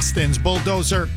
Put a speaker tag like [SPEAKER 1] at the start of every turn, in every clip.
[SPEAKER 1] Boston's Bulldozer.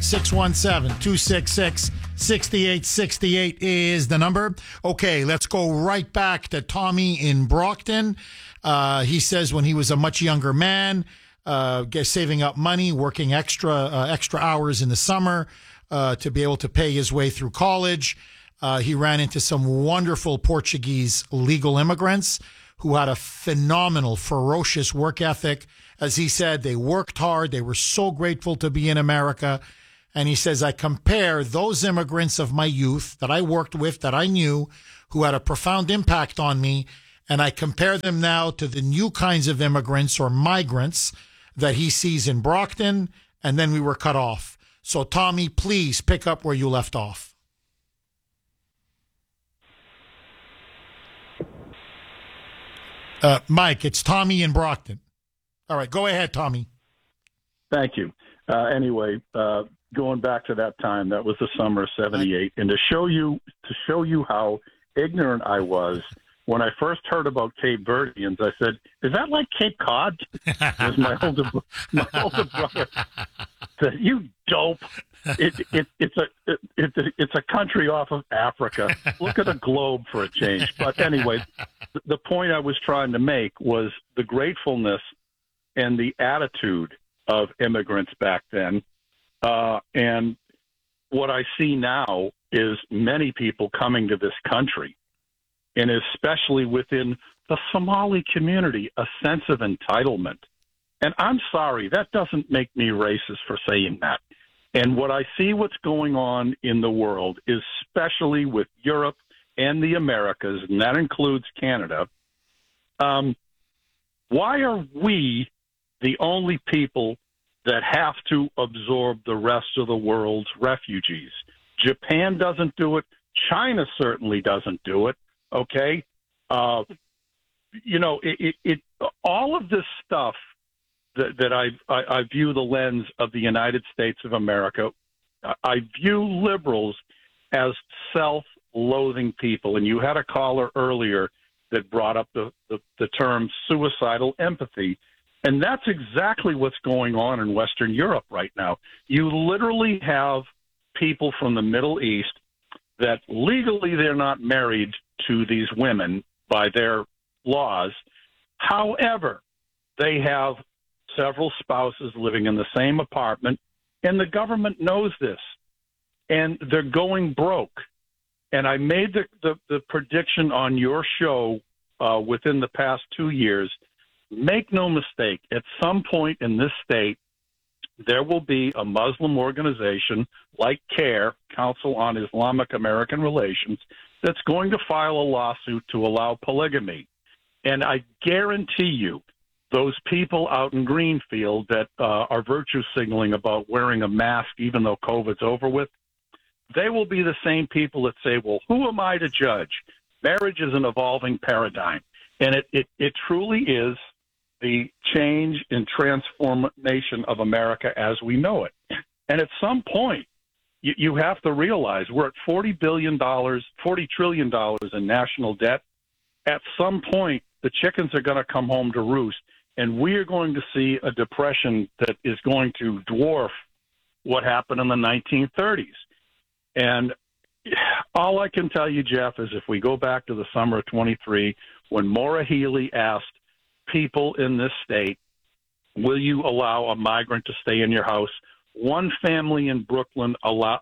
[SPEAKER 1] 617-266-6868 is the number. Okay, let's go right back to Tommy in Brockton. He says when he was a much younger man, saving up money, working extra hours in the summer to be able to pay his way through college, he ran into some wonderful Portuguese legal immigrants who had a phenomenal, ferocious work ethic. As he said, they worked hard. They were so grateful to be in America. And he says, I compare those immigrants of my youth that I worked with, that I knew, who had a profound impact on me, and I compare them now to the new kinds of immigrants or migrants that he sees in Brockton, and then we were cut off. So, Tommy, please pick up where you left off. Mike, it's Tommy in Brockton. All right, go ahead, Tommy.
[SPEAKER 2] Thank you. Anyway, going back to that time, that was the summer of '78, and to show you how ignorant I was when I first heard about Cape Verdeans, I said, "Is that like Cape Cod?" Because my older brother said, "You dope! It's a country off of Africa. Look at a globe for a change." But anyway, the point I was trying to make was the gratefulness and the attitude of immigrants back then. And what I see now is many people coming to this country, and especially within the Somali community, a sense of entitlement. And I'm sorry, that doesn't make me racist for saying that. And what I see what's going on in the world, especially with Europe and the Americas, and that includes Canada, why are we the only people that have to absorb the rest of the world's refugees? Japan doesn't do it. China certainly doesn't do it. Okay? All of this stuff that I view the lens of the United States of America, I view liberals as self-loathing people. And you had a caller earlier that brought up the term suicidal empathy. And that's exactly what's going on in Western Europe right now. You literally have people from the Middle East that legally they're not married to these women by their laws. However, they have several spouses living in the same apartment, and the government knows this, and they're going broke. And I made the prediction on your show within the past 2 years. Make no mistake, at some point in this state, there will be a Muslim organization like CARE, Council on Islamic American Relations, that's going to file a lawsuit to allow polygamy. And I guarantee you, those people out in Greenfield that are virtue signaling about wearing a mask even though COVID's over with, they will be the same people that say, well, who am I to judge? Marriage is an evolving paradigm. And it truly is the change and transformation of America as we know it. And at some point, you have to realize we're at $40 trillion in national debt. At some point, the chickens are going to come home to roost, and we are going to see a depression that is going to dwarf what happened in the 1930s. And all I can tell you, Jeff, is if we go back to the summer of 23, when Maura Healey asked people in this state, will you allow a migrant to stay in your house? One family in Brookline allowed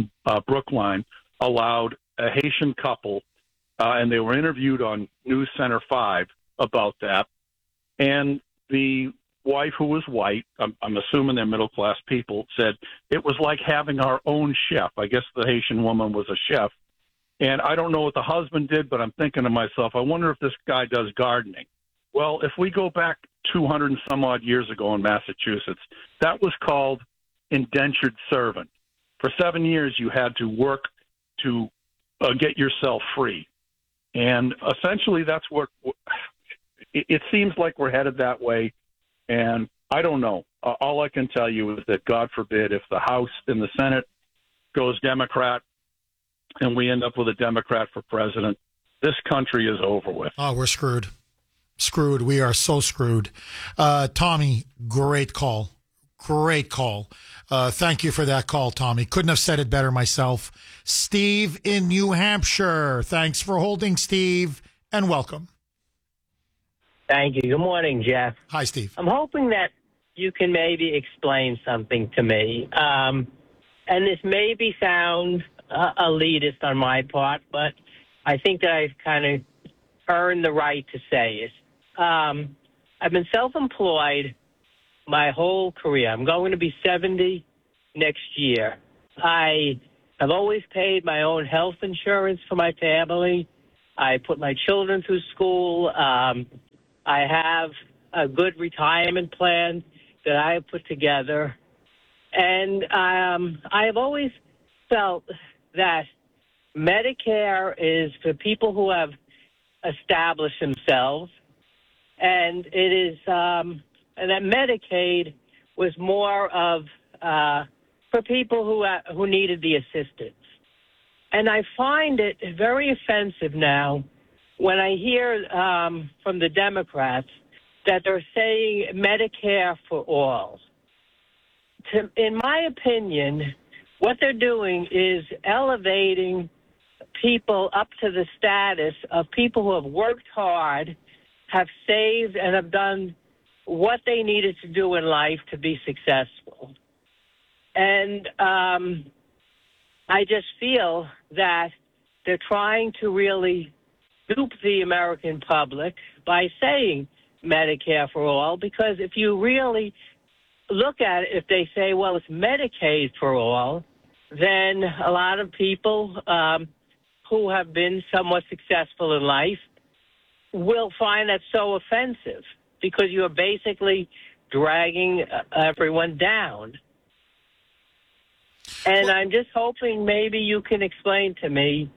[SPEAKER 2] a Haitian couple, and they were interviewed on News Center 5 about that. And the wife, who was white, I'm assuming they're middle-class people, said it was like having our own chef. I guess the Haitian woman was a chef. And I don't know what the husband did, but I'm thinking to myself, I wonder if this guy does gardening. Well, if we go back 200 and some odd years ago in Massachusetts, that was called indentured servant. For 7 years, you had to work to get yourself free. And essentially, that's what it seems like we're headed that way. And I don't know. All I can tell you is that, God forbid, if the House and the Senate goes Democrat and we end up with a Democrat for president, this country is over with.
[SPEAKER 1] Oh, we're screwed. Screwed. We are so screwed. Tommy, great call. Great call. Thank you for that call, Tommy. Couldn't have said it better myself. Steve in New Hampshire. Thanks for holding, Steve, and welcome.
[SPEAKER 3] Thank you. Good morning, Jeff.
[SPEAKER 1] Hi, Steve.
[SPEAKER 3] I'm hoping that you can maybe explain something to me. And this maybe sound elitist on my part, but I think that I've kind of earned the right to say it. I've been self-employed my whole career. I'm going to be 70 next year. I have always paid my own health insurance for my family. I put my children through school. I have a good retirement plan that I have put together. And I have always felt that Medicare is for people who have established themselves, and it is and that Medicaid was more of for people who needed the assistance. And I find it very offensive now when I hear from the Democrats that they're saying Medicare for all. In my opinion, what they're doing is elevating people up to the status of people who have worked hard, have saved, and have done what they needed to do in life to be successful. And I just feel that they're trying to really dupe the American public by saying Medicare for all, because if you really look at it, if they say, well, it's Medicaid for all, then a lot of people who have been somewhat successful in life will find that so offensive, because you're basically dragging everyone down. And I'm just hoping maybe you can explain to me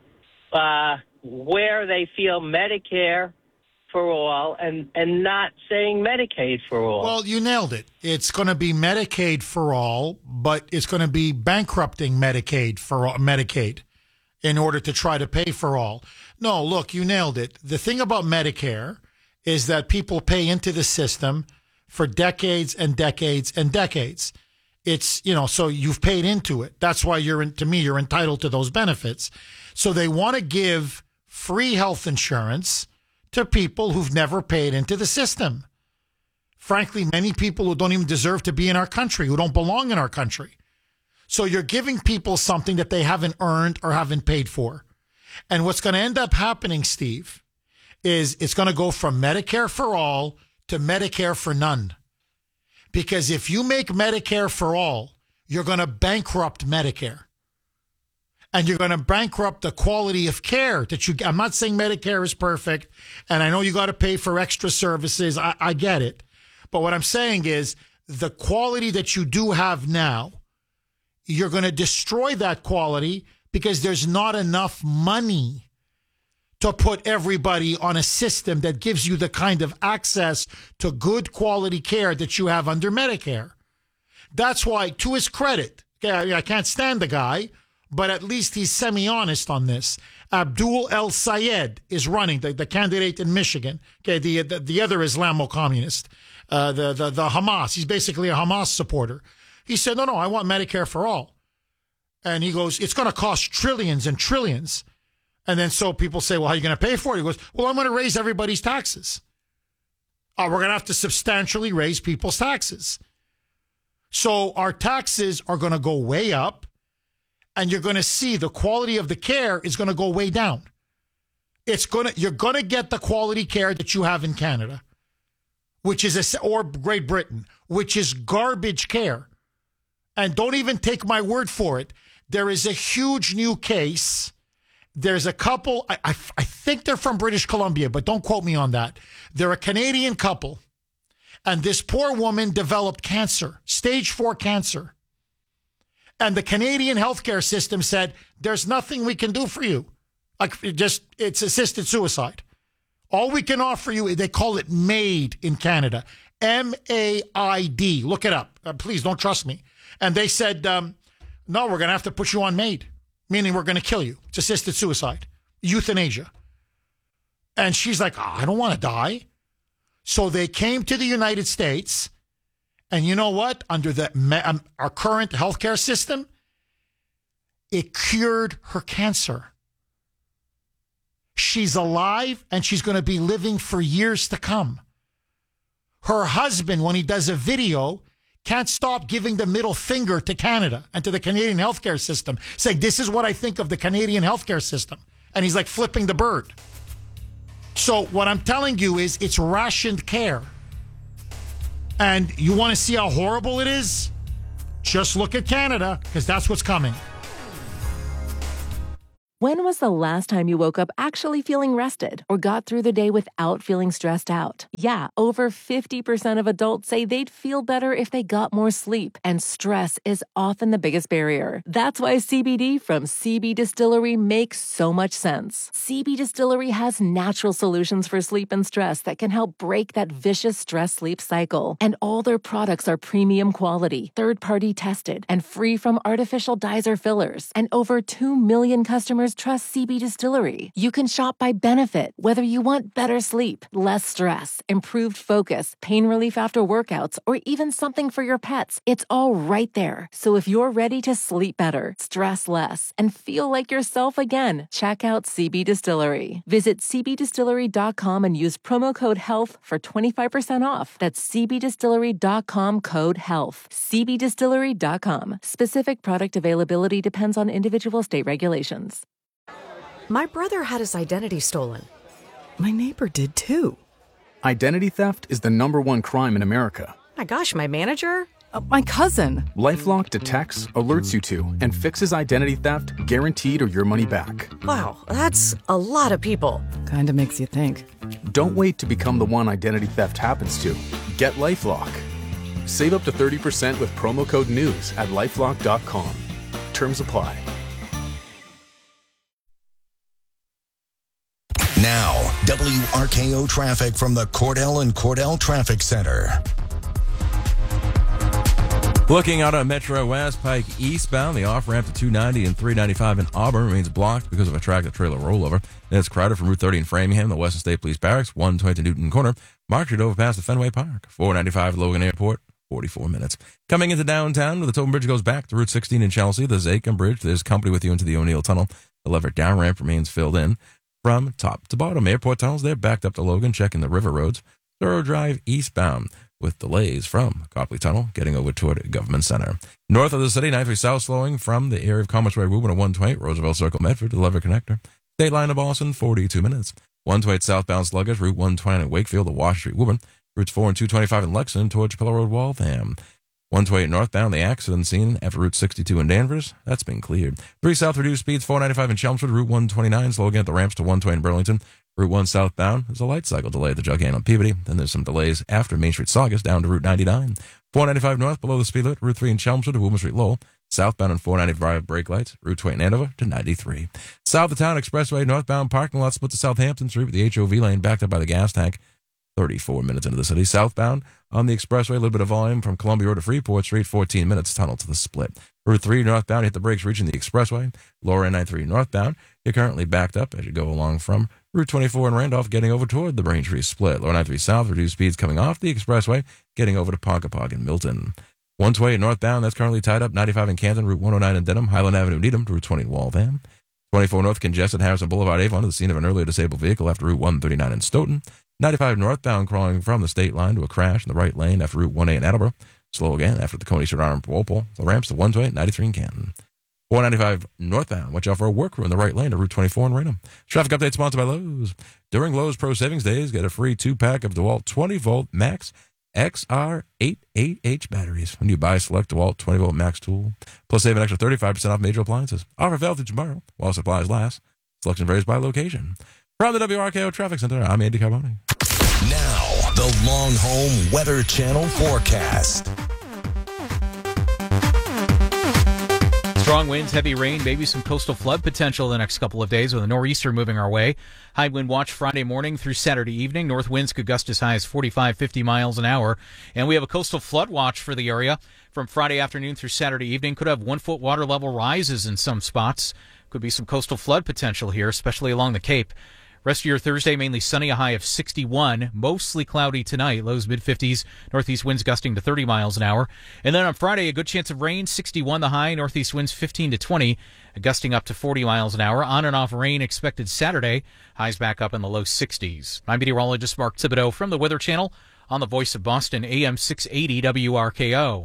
[SPEAKER 3] where they feel Medicare for all and not saying Medicaid for all.
[SPEAKER 1] Well, you nailed it. It's going to be Medicaid for all, but it's going to be bankrupting Medicaid for all, Medicaid in order to try to pay for all. No, look, you nailed it. The thing about Medicare is that people pay into the system for decades and decades and decades. It's, so you've paid into it. That's why you're entitled to those benefits. So they want to give free health insurance to people who've never paid into the system. Frankly, many people who don't even deserve to be in our country, who don't belong in our country. So you're giving people something that they haven't earned or haven't paid for. And what's going to end up happening, Steve, is it's going to go from Medicare for all to Medicare for none. Because if you make Medicare for all, you're going to bankrupt Medicare. And you're going to bankrupt the quality of care that you. I'm not saying Medicare is perfect, and I know you got to pay for extra services. I get it. But what I'm saying is the quality that you do have now, you're going to destroy that quality because there's not enough money to put everybody on a system that gives you the kind of access to good quality care that you have under Medicare. That's why, to his credit, I can't stand the guy, but at least he's semi-honest on this. Abdul El-Sayed is running, the candidate in Michigan. Okay, the other Islamo-communist, the Hamas. He's basically a Hamas supporter. He said, no, I want Medicare for all. And he goes, it's going to cost trillions and trillions. And then so people say, well, how are you going to pay for it? He goes, well, I'm going to raise everybody's taxes. We're going to have to substantially raise people's taxes. So our taxes are going to go way up, and you're going to see the quality of the care is going to go way down. You're going to get the quality care that you have in Canada, or Great Britain, which is garbage care. And don't even take my word for it. There is a huge new case. There's a couple, I think they're from British Columbia, but don't quote me on that. They're a Canadian couple. And this poor woman developed cancer, stage 4 cancer. And the Canadian healthcare system said, there's nothing we can do for you. It's assisted suicide. All we can offer you, they call it MAID in Canada. MAID. Look it up. Please don't trust me. And they said, no, we're going to have to put you on MAID, meaning we're going to kill you. It's assisted suicide, euthanasia. And she's like, I don't want to die. So they came to the United States And you know what? Under our current healthcare system, it cured her cancer. She's alive and she's going to be living for years to come. Her husband, when he does a video, can't stop giving the middle finger to Canada and to the Canadian healthcare system, saying, this is what I think of the Canadian healthcare system. And he's like flipping the bird. So what I'm telling you is it's rationed care. And you want to see how horrible it is? Just look at Canada, because that's what's coming.
[SPEAKER 4] When was the last time you woke up actually feeling rested or got through the day without feeling stressed out? Yeah, over 50% of adults say they'd feel better if they got more sleep, and stress is often the biggest barrier. That's why CBD from CB Distillery makes so much sense. CB Distillery has natural solutions for sleep and stress that can help break that vicious stress-sleep cycle. And all their products are premium quality, third-party tested, and free from artificial dyes or fillers. And over 2 million customers trust CB Distillery. You can shop by benefit, whether you want better sleep, less stress, improved focus, pain relief after workouts, or even something for your pets. It's all right there. So if you're ready to sleep better, stress less, and feel like yourself again, check out CB Distillery. Visit cbdistillery.com and use promo code HEALTH for 25% off. That's cbdistillery.com code HEALTH. cbdistillery.com. Specific product availability depends on individual state regulations.
[SPEAKER 5] My brother had his identity stolen. My neighbor did too.
[SPEAKER 6] Identity theft is the #1 crime in America.
[SPEAKER 5] My gosh, my manager? My cousin.
[SPEAKER 6] LifeLock detects, alerts you to, and fixes identity theft guaranteed or your money back.
[SPEAKER 5] Wow, that's a lot of people. Kinda makes you think.
[SPEAKER 6] Don't wait to become the one identity theft happens to. Get LifeLock. Save up to 30% with promo code NEWS at LifeLock.com. Terms apply.
[SPEAKER 7] Now, WRKO traffic from the Cordell and Cordell Traffic Center.
[SPEAKER 8] Looking out on Metro West Pike eastbound, the off-ramp to 290 and 395 in Auburn remains blocked because of a tractor-trailer rollover. Then it's crowded from Route 30 in Framingham, the Western State Police Barracks, 120 to Newton Corner, Market over past the Fenway Park, 495 Logan Airport, 44 minutes. Coming into downtown, the Tobin Bridge goes back to Route 16 in Chelsea, the Zakim Bridge. There's company with you into the O'Neill Tunnel. The Leverett down ramp remains filled in from top to bottom. Airport tunnels, they're backed up to Logan, checking the river roads. Thorough Drive eastbound with delays from Copley Tunnel getting over toward Government Center. North of the city, 93 South slowing from the area of Commerce Way, Woburn at 128, Roosevelt Circle, Medford to the Leverett Connector. State line of Boston, 42 minutes. 128 southbound sluggish, Route 120 in Wakefield to Wash Street, Woburn. Routes 4 and 225 in Lexington towards Pillow Road, Waltham. 128 northbound, the accident scene after Route 62 in Danvers. That's been cleared. 3 south reduced speeds, 495 in Chelmsford, Route 129, slow again at the ramps to 120 in Burlington. Route 1 southbound, there's a light cycle delay at the Jughandle and Peabody. Then there's some delays after Main Street Saugus down to Route 99. 495 north below the speed limit, Route 3 in Chelmsford to Woburn Street Lowell. Southbound and 495 brake lights, Route 20 in Andover to 93. South of town expressway, northbound parking lot split to Southampton Street with the HOV lane backed up by the gas tank. 34 minutes into the city. Southbound on the expressway, a little bit of volume from Columbia Road to Freeport Street, 14 minutes, tunnel to the split. Route 3 northbound, hit the brakes reaching the expressway. Lower N93 northbound, you're currently backed up as you go along from Route 24 in Randolph, getting over toward the Braintree split. Lower 93 south, reduced speeds coming off the expressway, getting over to Ponkapaug and Milton. 128 northbound, that's currently tied up. 95 in Canton, Route 109 in Denham, Highland Avenue, Needham, to Route 20 in Waltham. 24 north, congested Harrison Boulevard, Avon, to the scene of an earlier disabled vehicle after Route 139 in Stoughton. 95 northbound, crawling from the state line to a crash in the right lane after Route 18 in Attleboro. Slow again after the Coney Street Arm Walpole. The ramps to 128, 93 in Canton. 495 northbound, watch out for a work crew in the right lane to Route 24 in Raynham. Traffic update sponsored by Lowe's. During Lowe's Pro Savings Days, get a free 2-pack of DeWalt 20-volt Max XR88H batteries when you buy select DeWalt 20-volt Max tool. Plus save an extra 35% off major appliances. Offer valid through tomorrow while supplies last. Selection varies by location. From the WRKO Traffic Center, I'm Andy Carboni.
[SPEAKER 7] Now, the Long Home Weather Channel forecast.
[SPEAKER 9] Strong winds, heavy rain, maybe some coastal flood potential the next couple of days with a nor'easter moving our way. High wind watch Friday morning through Saturday evening. North winds could gust as high as 45, 50 miles an hour. And we have a coastal flood watch for the area from Friday afternoon through Saturday evening. Could have 1-foot water level rises in some spots. Could be some coastal flood potential here, especially along the Cape. Rest of your Thursday, mainly sunny, a high of 61. Mostly cloudy tonight, lows mid-50s. Northeast winds gusting to 30 miles an hour. And then on Friday, a good chance of rain, 61 the high. Northeast winds 15 to 20, gusting up to 40 miles an hour. On and off rain expected Saturday. Highs back up in the low 60s. I'm meteorologist Mark Thibodeau from the Weather Channel on the Voice of Boston, AM 680 WRKO.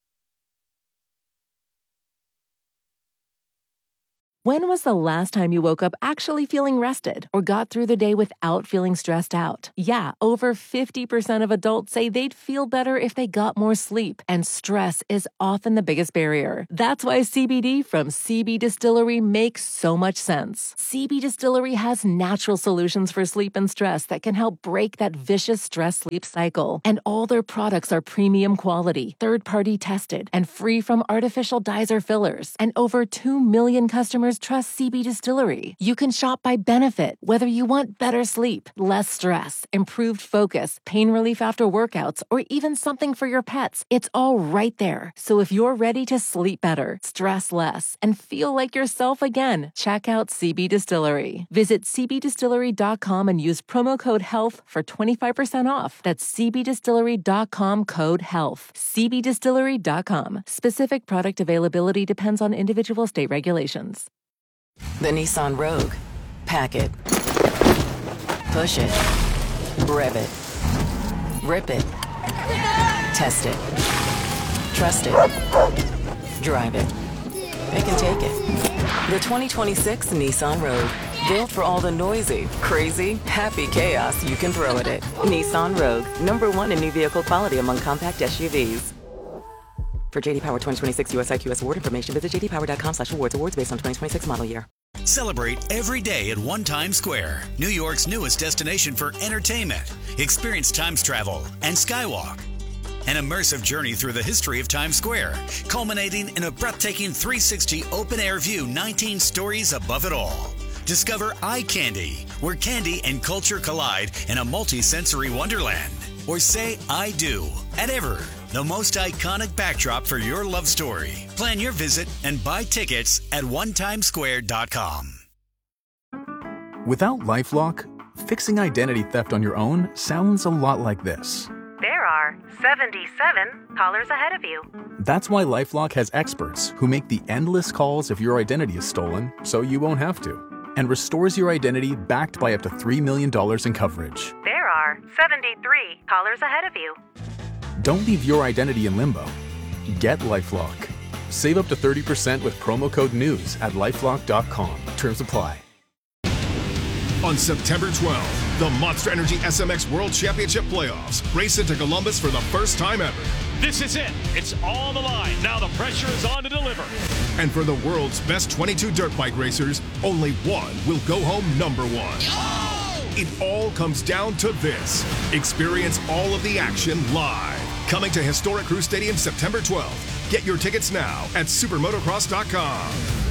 [SPEAKER 4] When was the last time you woke up actually feeling rested or got through the day without feeling stressed out? Yeah, over 50% of adults say they'd feel better if they got more sleep, and stress is often the biggest barrier. That's why CBD from CB Distillery makes so much sense. CB Distillery has natural solutions for sleep and stress that can help break that vicious stress-sleep cycle. And all their products are premium quality, third-party tested, and free from artificial dyes or fillers. And over 2 million customers trust CB Distillery. You can shop by benefit, whether you want better sleep, less stress, improved focus, pain relief after workouts, or even something for your pets. It's all right there. So if you're ready to sleep better, stress less, and feel like yourself again, check out CB Distillery. Visit cbdistillery.com and use promo code HEALTH for 25% off. That's cbdistillery.com, code HEALTH. cbdistillery.com. Specific product availability depends on individual state regulations.
[SPEAKER 10] The Nissan Rogue. Pack it. Push it. Rev it. Rip it. Test it. Trust it. Drive it. It can take it. The 2026 Nissan Rogue. Built for all the noisy, crazy, happy chaos you can throw at it. Nissan Rogue. #1 in new vehicle quality among compact SUVs. For JD Power 2026 US IQS award information, visit jdpower.com/awards. Awards based on 2026 model year.
[SPEAKER 11] Celebrate every day at One Times Square, New York's newest destination for entertainment. Experience Times travel and Skywalk. An immersive journey through the history of Times Square, culminating in a breathtaking 360 open-air view 19 stories above it all. Discover Eye Candy, where candy and culture collide in a multi-sensory wonderland. Or say I do at Ever, the most iconic backdrop for your love story. Plan your visit and buy tickets at onetimesquare.com.
[SPEAKER 6] Without LifeLock, fixing identity theft on your own sounds a lot like this.
[SPEAKER 5] There are 77 callers ahead of you.
[SPEAKER 6] That's why LifeLock has experts who make the endless calls if your identity is stolen, so you won't have to, and restores your identity backed by up to $3 million in coverage.
[SPEAKER 5] There are 73 callers ahead of you.
[SPEAKER 6] Don't leave your identity in limbo. Get LifeLock. Save up to 30% with promo code NEWS at LifeLock.com. Terms apply.
[SPEAKER 12] On September 12th, the Monster Energy SMX World Championship Playoffs race into Columbus for the first time ever.
[SPEAKER 13] This is it. It's all on the line. Now the pressure is on to deliver.
[SPEAKER 12] And for the world's best 22 dirt bike racers, only one will go home #1. Oh! It all comes down to this. Experience all of the action live. Coming to Historic Crew Stadium September 12th. Get your tickets now at supermotocross.com.